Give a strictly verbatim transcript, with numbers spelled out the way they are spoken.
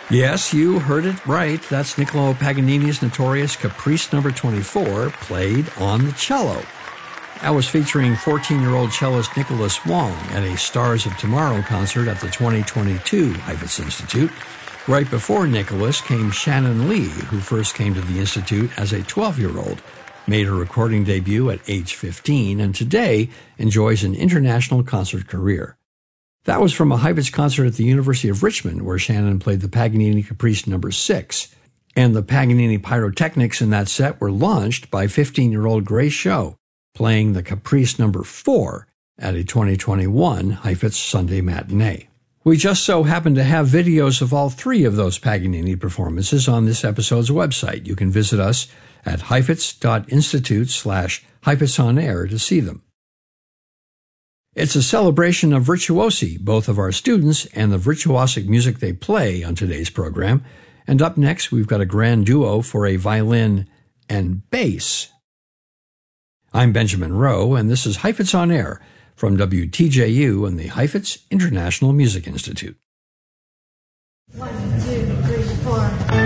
Yes, you heard it right. That's Niccolo Paganini's notorious Caprice number twenty-four, played on the cello. I was featuring fourteen-year-old cellist Nicholas Wong at a Stars of Tomorrow concert at the twenty twenty-two Heifetz Institute. Right before Nicholas came Shannon Lee, who first came to the Institute as a twelve-year-old, made her recording debut at age fifteen, and today enjoys an international concert career. That was from a Heifetz concert at the University of Richmond, where Shannon played the Paganini Caprice number six. And the Paganini pyrotechnics in that set were launched by fifteen-year-old Grace Show, playing the Caprice number four at a twenty twenty-one Heifetz Sunday matinee. We just so happen to have videos of all three of those Paganini performances on this episode's website. You can visit us at heifetz.institute slash Heifetz on air to see them. It's a celebration of virtuosi, both of our students and the virtuosic music they play on today's program. And up next, we've got a grand duo for a violin and bass. I'm Benjamin Rowe, and this is Heifetz on Air from W T J U and the Heifetz International Music Institute. One, two, three, four.